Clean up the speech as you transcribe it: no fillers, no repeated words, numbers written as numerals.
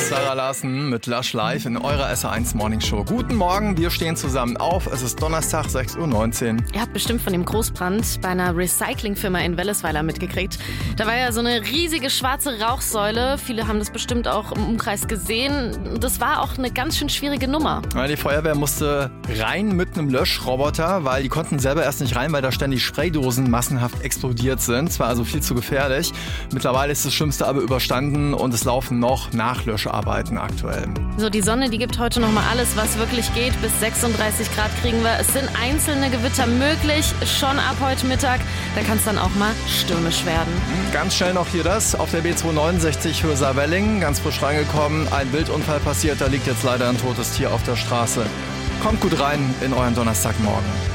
Sarah Larsen mit Lush Live in eurer SR1 Morning Show. Guten Morgen, wir stehen zusammen auf. Es ist Donnerstag, 6:19 Uhr. Ihr habt bestimmt von dem Großbrand bei einer Recyclingfirma in Wellesweiler mitgekriegt. Da war ja so eine riesige schwarze Rauchsäule. Viele haben das bestimmt auch im Umkreis gesehen. Das war auch eine ganz schön schwierige Nummer. Ja, die Feuerwehr musste rein mit einem Löschroboter, weil die konnten selber erst nicht rein, weil da ständig Spraydosen massenhaft explodiert sind. Es war also viel zu gefährlich. Mittlerweile ist das Schlimmste aber überstanden und es laufen noch Nachlöscharbeiten aktuell. So, die Sonne, die gibt heute nochmal alles, was wirklich geht. Bis 36 Grad kriegen wir. Es sind einzelne Gewitter möglich, schon ab heute Mittag. Da kann es dann auch mal stürmisch werden. Ganz schnell noch hier das. Auf der B269 für Saarwelling, ganz frisch reingekommen. Ein Wildunfall passiert, da liegt jetzt leider ein totes Tier auf der Straße. Kommt gut rein in euren Donnerstagmorgen.